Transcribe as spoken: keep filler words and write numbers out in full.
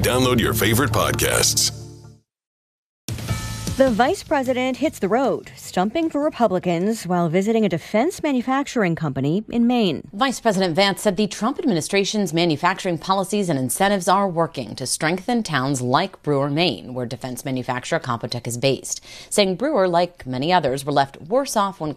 download your favorite podcasts. The vice president hits the road, stumping for Republicans while visiting a defense manufacturing company in Maine. Vice President Vance said the Trump administration's manufacturing policies and incentives are working to strengthen towns like Brewer, Maine, where defense manufacturer Compotech is based, saying Brewer, like many others, were left worse off when